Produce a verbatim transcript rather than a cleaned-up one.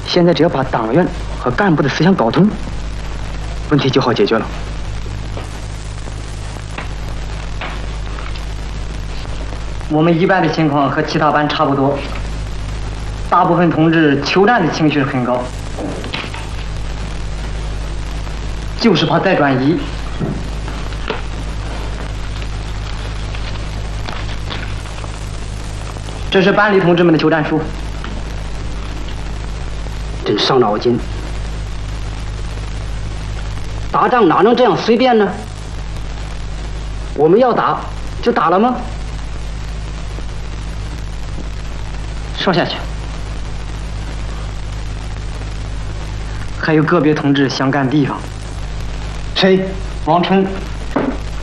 现在只要把党员和干部的思想搞通，问题就好解决了。我们一班的情况和其他班差不多，大部分同志求战的情绪很高，就是怕再转移。这是班里同志们的求战书， 真伤脑筋。打仗哪能这样随便呢？我们要打就打了吗？ 说下去。还有个别同志想干地方。 谁？ 王春。